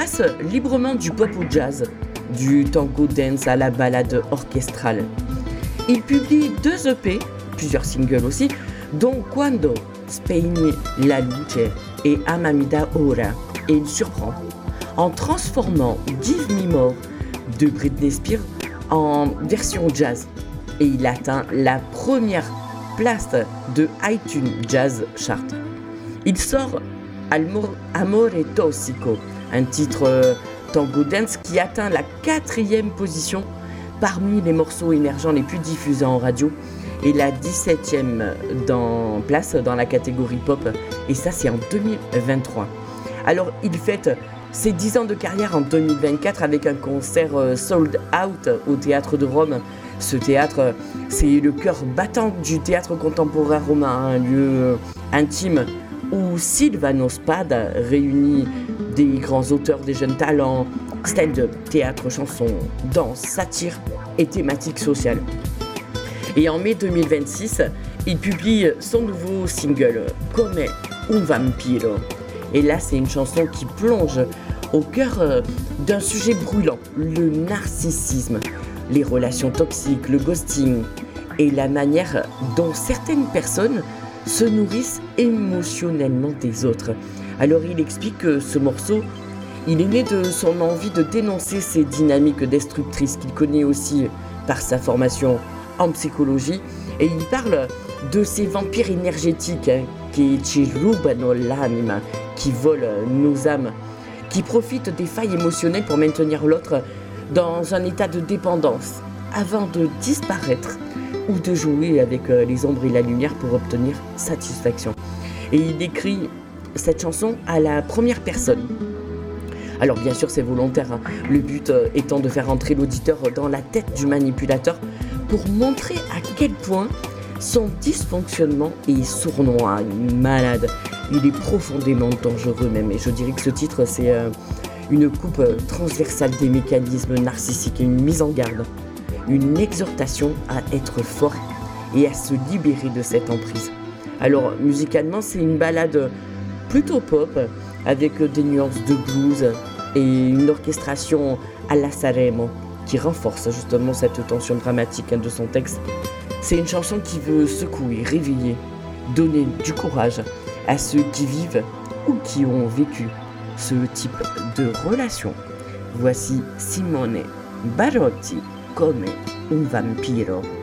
passe librement du pop au jazz, du tango dance à la ballade orchestrale. Il publie 2 EP, plusieurs singles aussi, dont Quando Spegni la luce et Amamida Ora, et il surprend en transformant Give Me More de Britney Spears en version jazz. Et il atteint la première place de iTunes Jazz Chart. Il sort Amore Tossico, un titre tango dance qui atteint la 4e position parmi les morceaux émergents les plus diffusés en radio et la 17e place dans la catégorie pop, et ça c'est en 2023. Alors il fête ses 10 ans de carrière en 2024 avec un concert sold out au Théâtre de Rome. Ce théâtre, c'est le cœur battant du théâtre contemporain romain, un lieu intime où Silvano Spada réunit des grands auteurs, des jeunes talents, stand-up, théâtre, chanson, danse, satire et thématiques sociales. Et en mai 2026, il publie son nouveau single, Come un Vampiro. Et là, c'est une chanson qui plonge au cœur d'un sujet brûlant, le narcissisme, les relations toxiques, le ghosting et la manière dont certaines personnes se nourrissent émotionnellement des autres. Alors il explique que ce morceau, il est né de son envie de dénoncer ces dynamiques destructrices qu'il connaît aussi par sa formation en psychologie, et il parle de ces vampires énergétiques qui ci rubano l'anima, qui volent nos âmes, qui profitent des failles émotionnelles pour maintenir l'autre dans un état de dépendance avant de disparaître ou de jouer avec les ombres et la lumière pour obtenir satisfaction. Et il décrit cette chanson à la première personne. Alors bien sûr c'est volontaire, le but étant de faire entrer l'auditeur dans la tête du manipulateur pour montrer à quel point son dysfonctionnement est sournois, malade. Il est profondément dangereux même, et je dirais que ce titre c'est une coupe transversale des mécanismes narcissiques et une mise en garde, une exhortation à être fort et à se libérer de cette emprise. Alors musicalement c'est une ballade plutôt pop avec des nuances de blues et une orchestration à la Sanremo qui renforce justement cette tension dramatique de son texte. C'est une chanson qui veut secouer, réveiller, donner du courage à ceux qui vivent ou qui ont vécu ce type de relation. Voici Simone Barotti, Come un Vampiro.